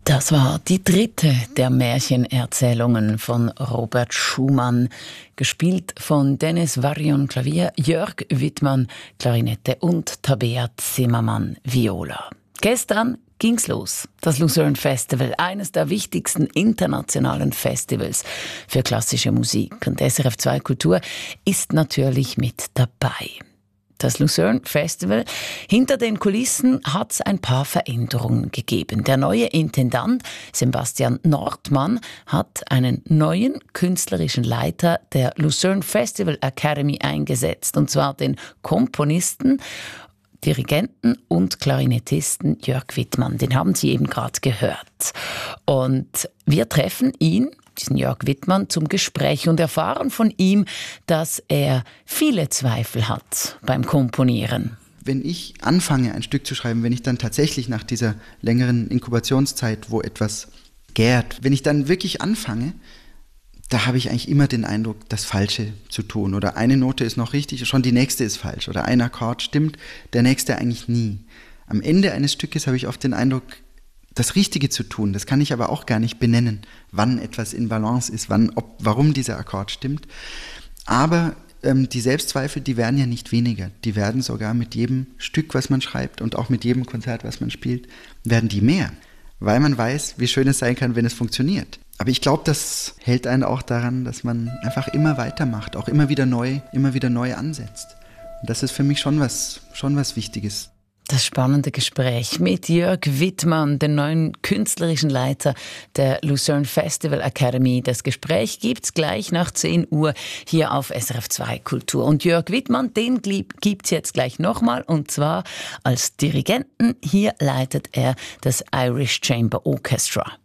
Das war die dritte der Märchenerzählungen von Robert Schumann, gespielt von Dennis Varion Klavier, Jörg Wittmann Klarinette und Tabea Zimmermann Viola. Gestern ging's los. Das Lucerne Festival, eines der wichtigsten internationalen Festivals für klassische Musik. Und SRF 2 Kultur ist natürlich mit dabei. Das Lucerne Festival. Hinter den Kulissen hat es ein paar Veränderungen gegeben. Der neue Intendant Sebastian Nordmann hat einen neuen künstlerischen Leiter der Lucerne Festival Academy eingesetzt. Und zwar den Komponisten, Dirigenten und Klarinettisten Jörg Wittmann. Den haben Sie eben gerade gehört. Und wir treffen ihn, diesen Jörg Wittmann, zum Gespräch und erfahren von ihm, dass er viele Zweifel hat beim Komponieren. Wenn ich anfange, ein Stück zu schreiben, wenn ich dann tatsächlich nach dieser längeren Inkubationszeit, wo etwas gärt, wenn ich dann wirklich anfange, da habe ich eigentlich immer den Eindruck, das Falsche zu tun. Oder eine Note ist noch richtig, schon die nächste ist falsch. Oder ein Akkord stimmt, der nächste eigentlich nie. Am Ende eines Stückes habe ich oft den Eindruck, das Richtige zu tun. Das kann ich aber auch gar nicht benennen, wann etwas in Balance ist, warum dieser Akkord stimmt. Aber die Selbstzweifel, die werden ja nicht weniger. Die werden sogar mit jedem Stück, was man schreibt und auch mit jedem Konzert, was man spielt, werden die mehr. Weil man weiß, wie schön es sein kann, wenn es funktioniert. Aber ich glaube, das hält einen auch daran, dass man einfach immer weitermacht, auch immer wieder neu ansetzt. Und das ist für mich schon was Wichtiges. Das spannende Gespräch mit Jörg Wittmann, dem neuen künstlerischen Leiter der Lucerne Festival Academy. Das Gespräch gibt's gleich nach 10 Uhr hier auf SRF 2 Kultur. Und Jörg Wittmann, den gibt's jetzt gleich nochmal, und zwar als Dirigenten. Hier leitet er das Irish Chamber Orchestra.